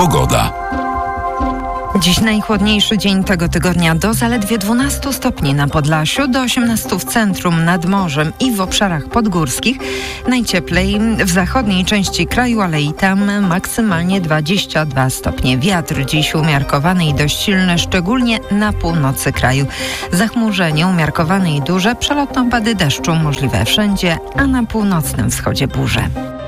Pogoda. Dziś najchłodniejszy dzień tego tygodnia do zaledwie 12 stopni na Podlasiu, do 18 w centrum, nad morzem i w obszarach podgórskich. Najcieplej w zachodniej części kraju, ale i tam maksymalnie 22 stopnie. Wiatr dziś umiarkowany i dość silny, szczególnie na północy kraju. Zachmurzenie umiarkowane i duże, przelotne opady deszczu możliwe wszędzie, a na północnym wschodzie burze.